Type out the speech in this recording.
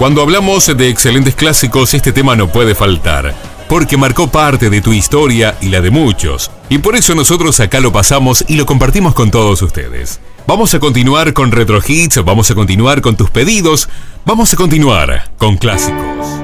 Cuando hablamos de excelentes clásicos, este tema no puede faltar, porque marcó parte de tu historia y la de muchos, y por eso nosotros acá lo pasamos y lo compartimos con todos ustedes. Vamos a continuar con Retro Hits, vamos a continuar con tus pedidos, vamos a continuar con clásicos.